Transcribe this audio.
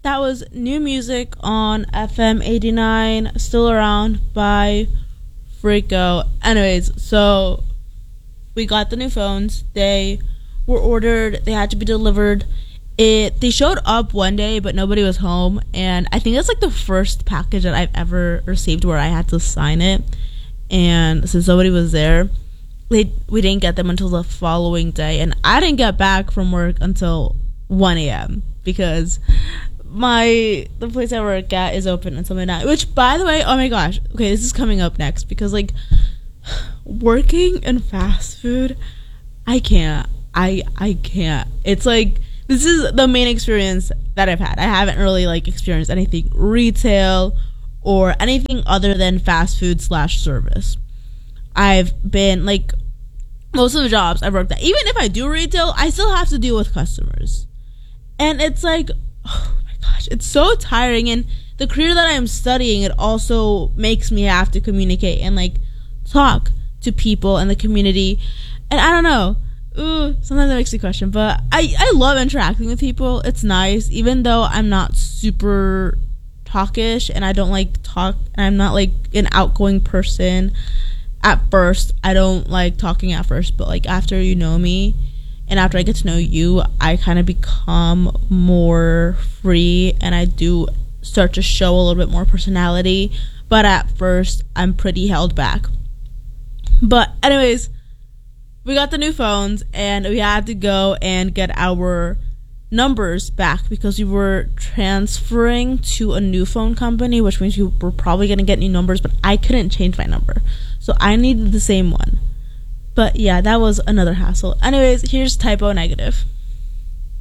that was New Music on FM 89, Still Around by Freako. Anyways, so we got the new phones. They were ordered. They had to be delivered. They showed up one day, but nobody was home. And I think that's like the first package that I've ever received where I had to sign it. And since nobody was there, we didn't get them until the following day. And I didn't get back from work until 1 a.m. because the place I work at is open until midnight. Which, by the way, oh my gosh. Okay, this is coming up next because, like, working in fast food, I can't. I can't. It's like, this is the main experience that I've had. I haven't really, like, experienced anything retail or anything other than fast food / service. I've been, like, most of the jobs I've worked at, even if I do retail, I still have to deal with customers. And it's like, oh my gosh, it's so tiring. And the career that I'm studying, it also makes me have to communicate and, like, talk to people in the community. And I don't know. Sometimes that makes me question, but I love interacting with people. It's nice, even though I'm not super talkish and I don't like talk, and I'm not like an outgoing person at first. I don't like talking at first, but like after you know me and after I get to know you, I kind of become more free and I do start to show a little bit more personality, but at first I'm pretty held back. But anyways, we got the new phones and we had to go and get our numbers back because we were transferring to a new phone company, which means we were probably going to get new numbers, but I couldn't change my number. So I needed the same one. But yeah, that was another hassle. Anyways, here's Typo Negative.